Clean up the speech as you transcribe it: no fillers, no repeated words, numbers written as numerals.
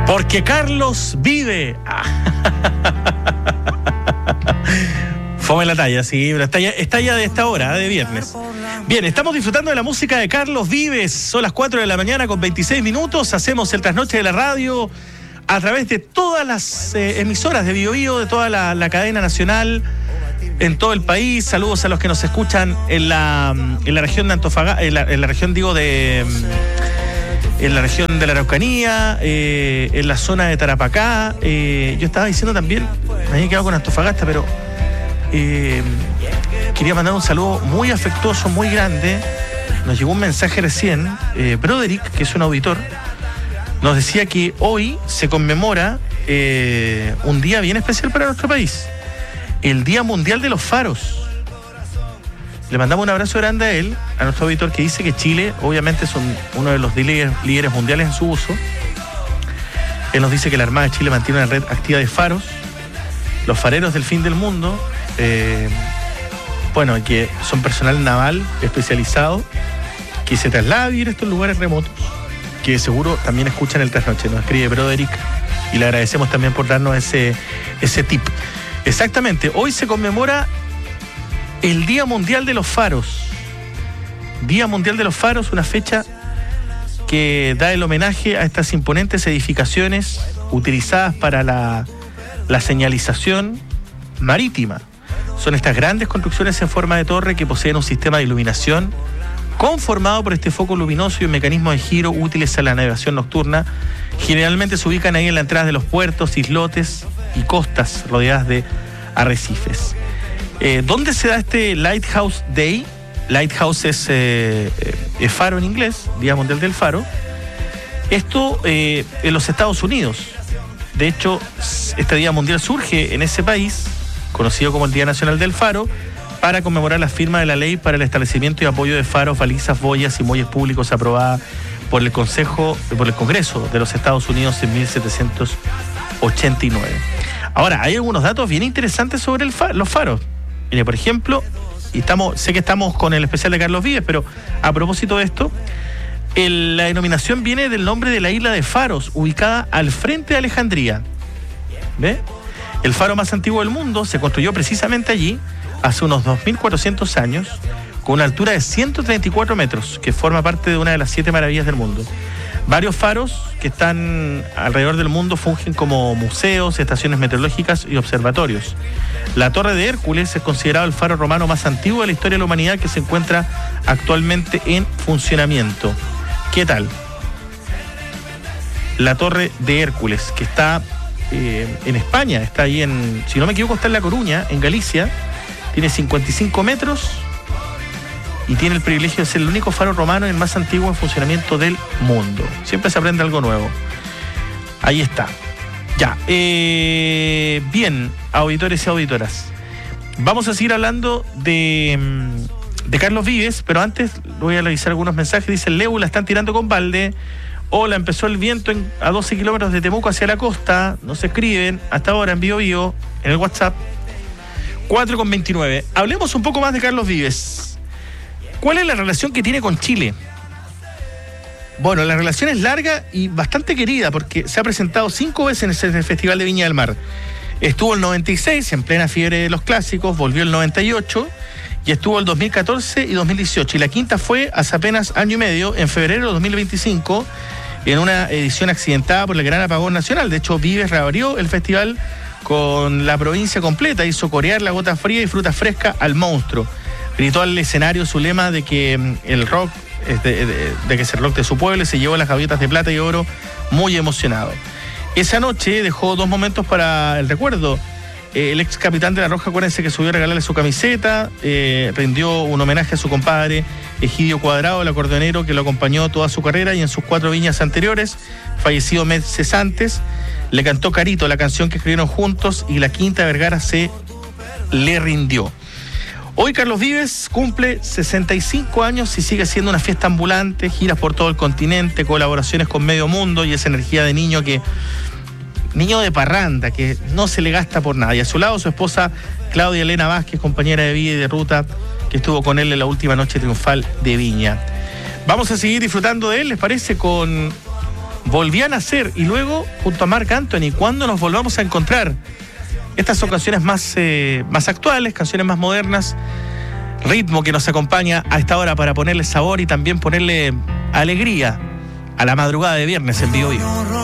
Porque Carlos vive. Fome la talla, sí, pero está ya de esta hora, de viernes. Bien, estamos disfrutando de la música de Carlos Vives. Son las 4 de la mañana con 26 minutos. Hacemos el trasnoche de la radio a través de todas las emisoras de Bio Bio, de toda la cadena nacional, en todo el país. Saludos a los que nos escuchan en la región de Antofagasta, en la región de la Araucanía, en la zona de Tarapacá. Yo estaba diciendo también, me había quedado con Antofagasta, pero quería mandar un saludo muy afectuoso, muy grande. Nos llegó un mensaje recién. Broderick, que es un auditor, nos decía que hoy se conmemora un día bien especial para nuestro país, el Día Mundial de los Faros. Le mandamos un abrazo grande a él, a nuestro auditor, que dice que Chile obviamente es uno de los líderes mundiales en su uso. Él nos dice que la Armada de Chile mantiene una red activa de faros, los fareros del fin del mundo, que son personal naval especializado, que se traslada a vivir a estos lugares remotos, que seguro también escuchan el trasnoche. Nos escribe Broderick y le agradecemos también por darnos ese tip. Exactamente, hoy se conmemora el Día Mundial de los Faros. Día Mundial de los Faros, una fecha que da el homenaje a estas imponentes edificaciones utilizadas para la señalización marítima. Son estas grandes construcciones en forma de torre que poseen un sistema de iluminación conformado por este foco luminoso y un mecanismo de giro útiles a la navegación nocturna. Generalmente se ubican ahí en la entrada de los puertos, islotes y costas rodeadas de arrecifes. ¿Dónde se da este Lighthouse Day? Lighthouse es faro en inglés, Día Mundial del Faro. Esto en los Estados Unidos. De hecho, este Día Mundial surge en ese país, conocido como el Día Nacional del Faro, para conmemorar la firma de la ley para el establecimiento y apoyo de faros, balizas, boyas y muelles públicos aprobada por el Congreso de los Estados Unidos en 1789. Ahora, hay algunos datos bien interesantes sobre los faros. Mire, por ejemplo, sé que estamos con el especial de Carlos Vives, pero a propósito de esto, la denominación viene del nombre de la isla de Faros, ubicada al frente de Alejandría. ¿Ve? El faro más antiguo del mundo se construyó precisamente allí, hace unos 2.400 años, con una altura de 134 metros, que forma parte de una de las 7 maravillas del mundo. Varios faros que están alrededor del mundo fungen como museos, estaciones meteorológicas y observatorios. La Torre de Hércules es considerado el faro romano más antiguo de la historia de la humanidad, que se encuentra actualmente en funcionamiento. ¿Qué tal? La Torre de Hércules, que está en España, está ahí si no me equivoco, está en La Coruña, en Galicia. Tiene 55 metros y tiene el privilegio de ser el único faro romano y el más antiguo en funcionamiento del mundo. Siempre se aprende algo nuevo. Ahí está. Ya. Bien, auditores y auditoras. Vamos a seguir hablando de Carlos Vives, pero antes voy a revisar algunos mensajes. Dice: Leu, la están tirando con balde. Hola, empezó el viento a 12 kilómetros de Temuco hacia la costa. Nos escriben hasta ahora en Bio Bio, en el WhatsApp. 4:29. Hablemos un poco más de Carlos Vives. ¿Cuál es la relación que tiene con Chile? Bueno, la relación es larga y bastante querida, porque se ha presentado 5 veces en el Festival de Viña del Mar. Estuvo el 96, en plena fiebre de los clásicos, volvió el 98 y estuvo el 2014 y 2018. Y la quinta fue hace apenas año y medio, en febrero de 2025, en una edición accidentada por el gran apagón nacional. De hecho, Vives reabrió el festival con la provincia completa, hizo corear la gota fría y fruta fresca al monstruo. Gritó al escenario su lema de que el rock, de que es el rock de su pueblo, y se llevó las gaviotas de plata y oro muy emocionado. Esa noche dejó 2 momentos para el recuerdo. El ex capitán de la Roja, acuérdense que subió a regalarle su camiseta, rindió un homenaje a su compadre Egidio Cuadrado, el acordeonero que lo acompañó toda su carrera y en sus 4 viñas anteriores, fallecido meses antes. Le cantó Carito, la canción que escribieron juntos, y la Quinta Vergara se le rindió. Hoy Carlos Vives cumple 65 años y sigue siendo una fiesta ambulante, giras por todo el continente, colaboraciones con medio mundo y esa energía de niño de parranda, que no se le gasta por nada. Y a su lado su esposa Claudia Elena Vázquez, compañera de vida y de ruta, que estuvo con él en la última noche triunfal de Viña. Vamos a seguir disfrutando de él, ¿les parece? Con volví a nacer, y luego junto a Marc Anthony, ¿cuándo nos volvamos a encontrar? Estas son canciones más actuales, canciones más modernas, ritmo que nos acompaña a esta hora para ponerle sabor y también ponerle alegría a la madrugada de viernes en Vivo Vivo.